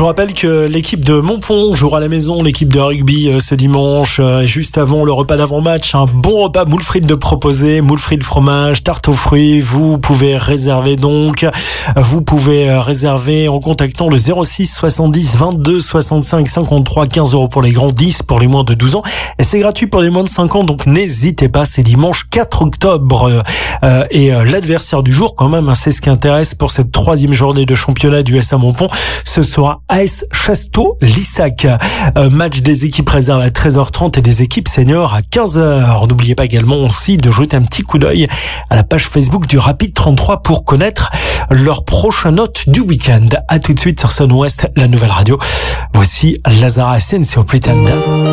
vous rappelle que l'équipe de Montpont jouera à la maison, l'équipe de rugby ce dimanche. Juste avant le repas d'avant-match, un bon repas moule frites de proposé, moule frites fromage, tarte aux fruits. Vous pouvez réserver donc. Vous pouvez réserver en contactant le 06 70 22 65 53, 15 € pour les grands, 10 pour les moins de 12 ans. Et c'est gratuit pour les moins de 5 ans, donc n'hésitez pas. C'est dimanche 4 octobre. Et l'adversaire du jour, quand même, c'est ce qui intéresse pour cette 3e journée de championnat du SA Montpont. Ce sera AS Chasteau-Lissac. Match des équipes réserves à 13h30 et des équipes seniors à 15h. N'oubliez pas également aussi de jeter un petit coup d'œil à la page Facebook du Rapide 33 pour connaître leur prochaine note du week-end. À tout de suite sur Sun West, la nouvelle radio. Voici Lazara SNC au Pretend.